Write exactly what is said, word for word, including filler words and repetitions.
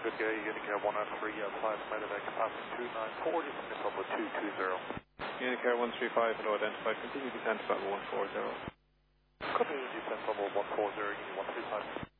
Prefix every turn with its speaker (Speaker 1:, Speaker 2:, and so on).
Speaker 1: good day, Unicare one nine three, uh, five, medevac capacity two nine four, just in level two two zero.
Speaker 2: Unicare one three five, hello, identified, continue descent level one four zero.
Speaker 1: Continue descent level one four zero, Uni one three five.